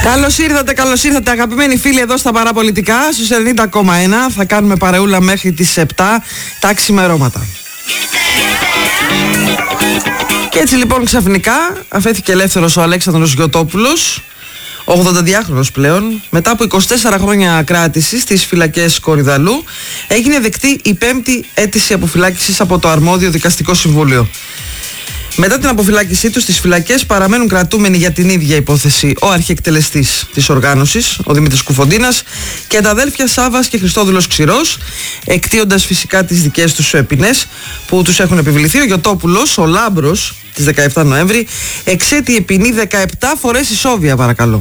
Καλώς ήρθατε αγαπημένοι φίλοι εδώ στα Παραπολιτικά στους 90,1. Θα κάνουμε παρεούλα μέχρι τις 7 τα ξημερώματα. Και έτσι λοιπόν ξαφνικά αφέθηκε ελεύθερος ο Αλέξανδρος Γιωτόπουλος, 82χρονος πλέον, μετά από 24 χρόνια κράτησης στις φυλακές Κορυδαλού. Έγινε δεκτή η 5η αίτηση αποφυλάκησης από το αρμόδιο δικαστικό συμβούλιο. Μετά την αποφυλάκησή του στις φυλακές παραμένουν κρατούμενοι για την ίδια υπόθεση ο αρχιεκτελεστής της οργάνωσης, ο Δημήτρης Κουφοντίνας, και τα αδέλφια Σάββας και Χριστόδουλος Ξηρός, εκτείοντας φυσικά τις δικές τους ποινές που τους έχουν επιβληθεί. Ο Γιωτόπουλος, ο Λάμπρος, της 17 Νοέμβρη, εξέτειε ποινή 17 φορές ισόβια, παρακαλώ.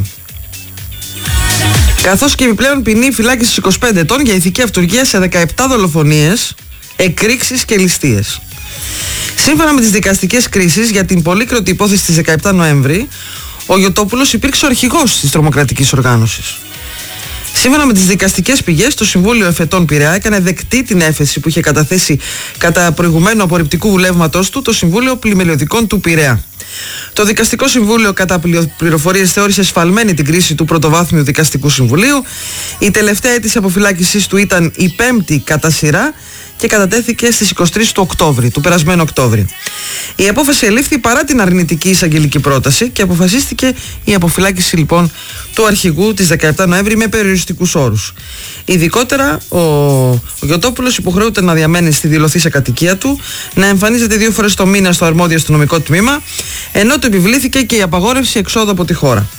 Καθώς και επιπλέον ποινή φυλάκισης 25 ετών για ηθική αυτουργία σε 17 δολοφονίες, εκρήξεις και ληστείες. Σύμφωνα με τις δικαστικές κρίσεις για την πολύκροτη υπόθεση της 17 Νοέμβρη, ο Γιωτόπουλος υπήρξε ο αρχηγός της τρομοκρατικής οργάνωσης. Σύμφωνα με τις δικαστικές πηγές, το Συμβούλιο Εφετών Πειραιά έκανε δεκτή την έφεση που είχε καταθέσει κατά προηγουμένου απορριπτικού βουλεύματος του το Συμβούλιο Πλημελιωδικών του Πειραιά. Το Δικαστικό Συμβούλιο κατά πληροφορίες θεώρησε σφαλμένη την κρίση του Πρωτοβάθμιου Δικαστικού Συμβουλίου. Η τελευταία αίτηση αποφυλάκησης του ήταν η 5η κατά σειρά και κατατέθηκε στις 23 του Οκτώβρη, του περασμένου Οκτώβρη. Η απόφαση ελήφθη παρά την αρνητική εισαγγελική πρόταση και αποφασίστηκε η αποφυλάκηση λοιπόν του αρχηγού της 17 Νοέμβρη με περιοριστικούς όρους. Ειδικότερα, ο Γιωτόπουλος υποχρεούται να διαμένει στη δηλωθήσα κατοικία του, να εμφανίζεται 2 φορές το μήνα στο αρμόδιο αστυνομικό τμήμα, ενώ του επιβλήθηκε και η απαγόρευση εξόδου από τη χώρα.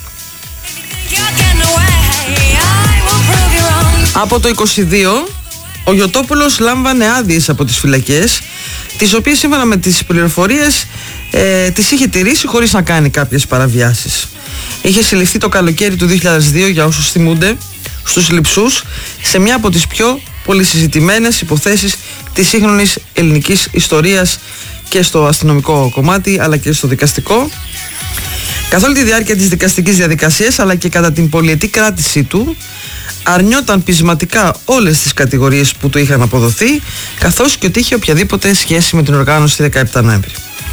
Από το 22, ο Γιωτόπουλος λάμβανε άδειες από τις φυλακές, τις οποίες σύμφωνα με τις πληροφορίες τις είχε τηρήσει χωρίς να κάνει κάποιες παραβιάσεις. Είχε συλληφθεί το καλοκαίρι του 2002, για όσους θυμούνται, στους Λειψούς, σε μια από τις πιο πολυσυζητημένες υποθέσεις της σύγχρονης ελληνικής ιστορίας και στο αστυνομικό κομμάτι αλλά και στο δικαστικό. Καθ' όλη τη διάρκεια της δικαστικής διαδικασίας αλλά και κατά την πολυετή κράτησή του, αρνιόταν πεισματικά όλες τις κατηγορίες που του είχαν αποδοθεί, καθώς και ότι είχε οποιαδήποτε σχέση με την οργάνωση 17 Νοέμβρη.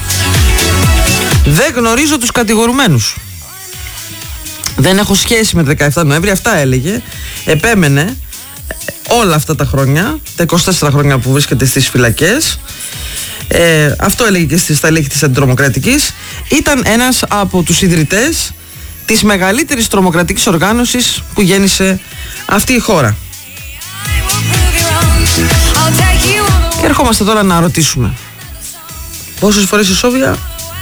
Δεν γνωρίζω τους κατηγορουμένους. Δεν έχω σχέση με το 17 Νοέμβρη, αυτά έλεγε. Επέμενε όλα αυτά τα χρόνια, τα 24 χρόνια που βρίσκεται στις φυλακές. Αυτό έλεγε και στις στελέχη της αντιτρομοκρατικής. Ήταν ένας από τους ιδρυτές της μεγαλύτερης τρομοκρατικής οργάνωσης που γέννησε αυτή η χώρα. Και ερχόμαστε τώρα να ρωτήσουμε, πόσες φορές ισόβια?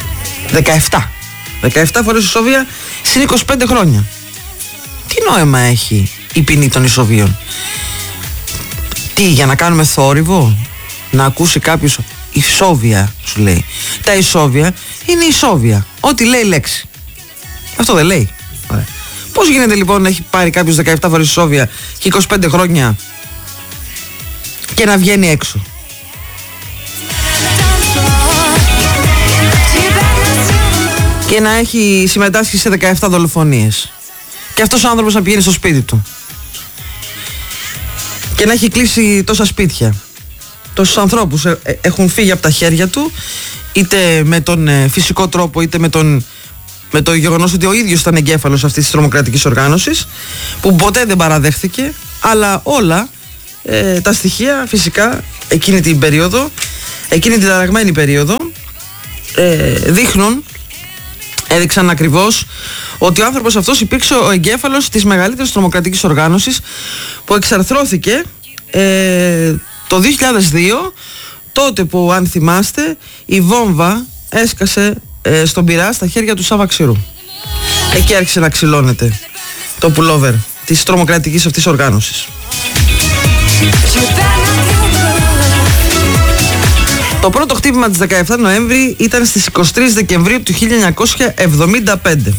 17 φορές ισόβια συν 25 χρόνια. Τι νόημα έχει η ποινή των ισοβίων? Τι, για να κάνουμε θόρυβο? Να ακούσει κάποιος ισόβια, σου λέει. Τα ισόβια είναι ισόβια, ό,τι λέει λέξη. Αυτό δεν λέει? Ωραία. Πώς γίνεται λοιπόν να έχει πάρει κάποιος 17 φορές ισόβια και 25 χρόνια και να βγαίνει έξω? Και να έχει συμμετάσχει σε 17 δολοφονίες. Και αυτός ο άνθρωπος να πηγαίνει στο σπίτι του. Και να έχει κλείσει τόσα σπίτια. Τόσους ανθρώπους έχουν φύγει από τα χέρια του, είτε με τον φυσικό τρόπο, είτε με το γεγονός ότι ο ίδιος ήταν εγκέφαλος αυτής της τρομοκρατικής οργάνωσης, που ποτέ δεν παραδέχθηκε, αλλά όλα τα στοιχεία φυσικά εκείνη την περίοδο, εκείνη την ταραγμένη περίοδο, έδειξαν ακριβώς ότι ο άνθρωπος αυτός υπήρξε ο εγκέφαλος της μεγαλύτερης τρομοκρατικής οργάνωσης που εξαρθρώθηκε το 2002, τότε που, αν θυμάστε, η βόμβα έσκασε στον Πειραιά στα χέρια του Σάββα Ξηρού. Εκεί άρχισε να ξυλώνεται το πουλόβερ της τρομοκρατικής αυτής οργάνωσης. Το πρώτο χτύπημα της 17 Νοέμβρη ήταν στις 23 Δεκεμβρίου του 1975.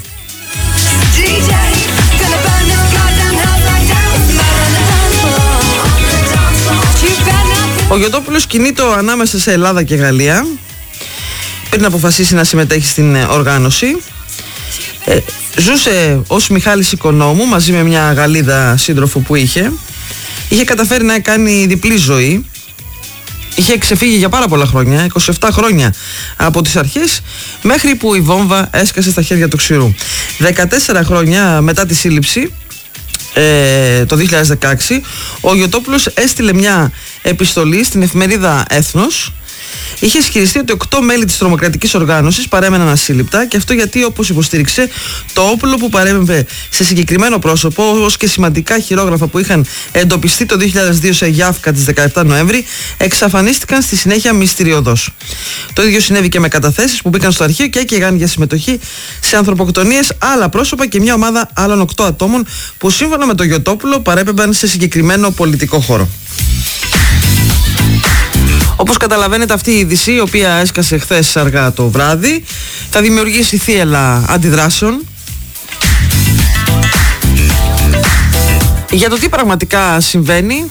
Ο Γιωτόπουλος κινείται ανάμεσα σε Ελλάδα και Γαλλία πριν αποφασίσει να συμμετέχει στην οργάνωση. Ζούσε ως Μιχάλης Οικονόμου μαζί με μια Γαλλίδα σύντροφο που είχε καταφέρει να κάνει διπλή ζωή. Είχε ξεφύγει για πάρα πολλά χρόνια, 27 χρόνια από τις αρχές, μέχρι που η βόμβα έσκασε στα χέρια του Ξηρού. 14 χρόνια μετά τη σύλληψη, το 2016, ο Γιωτόπουλος έστειλε μια επιστολή στην εφημερίδα Έθνος. Είχε ισχυριστεί ότι 8 μέλη της τρομοκρατικής οργάνωσης παρέμεναν ασύλληπτα, και αυτό γιατί, όπως υποστήριξε, το όπλο που παρέμβε σε συγκεκριμένο πρόσωπο, ως και σημαντικά χειρόγραφα που είχαν εντοπιστεί το 2002 σε Γιάφκα τις 17 Νοέμβρη, εξαφανίστηκαν στη συνέχεια μυστηριωδώς. Το ίδιο συνέβη και με καταθέσεις που μπήκαν στο αρχείο και έκαιγαν για συμμετοχή σε ανθρωποκτονίες άλλα πρόσωπα και μια ομάδα άλλων 8 ατόμων που, σύμφωνα με τον Γιωτόπουλο, παρέπεμπαν σε συγκεκριμένο πολιτικό χώρο. Όπως καταλαβαίνετε, αυτή η είδηση, η οποία έσκασε χθες αργά το βράδυ, θα δημιουργήσει θύελλα αντιδράσεων για το τι πραγματικά συμβαίνει.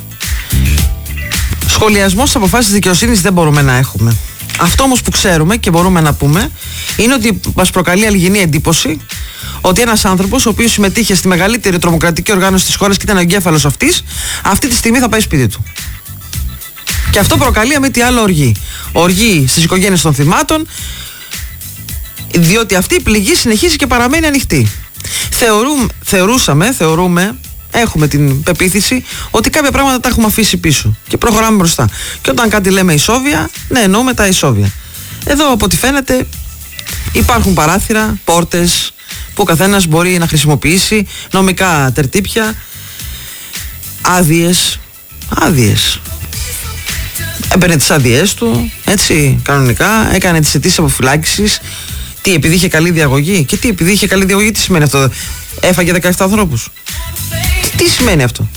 Σχολιασμό στις αποφάσεις της δικαιοσύνης δεν μπορούμε να έχουμε. Αυτό όμως που ξέρουμε και μπορούμε να πούμε είναι ότι μας προκαλεί αλγινή εντύπωση ότι ένας άνθρωπος, ο οποίος συμμετείχε στη μεγαλύτερη τρομοκρατική οργάνωση της χώρας και ήταν ο εγκέφαλος αυτής, αυτή τη στιγμή θα πάει σπίτι του. Και αυτό προκαλεί αμέ τι άλλο οργή. Οργή στις οικογένειες των θυμάτων, διότι αυτή η πληγή συνεχίζει και παραμένει ανοιχτή. Θεωρούμε, έχουμε την πεποίθηση ότι κάποια πράγματα τα έχουμε αφήσει πίσω και προχωράμε μπροστά. Και όταν κάτι λέμε ισόβια, ναι, εννοούμε τα ισόβια. Εδώ, από ό,τι φαίνεται, υπάρχουν παράθυρα, πόρτες που ο καθένας μπορεί να χρησιμοποιήσει, νομικά τερτύπια, άδειες. Έπαιρνε τις άδειές του, έτσι, κανονικά, έκανε τις αιτήσεις αποφυλάκησης. Τι, επειδή είχε καλή διαγωγή? Και τι, επειδή είχε καλή διαγωγή, τι σημαίνει αυτό? Έφαγε 17 ανθρώπους. Τι σημαίνει αυτό?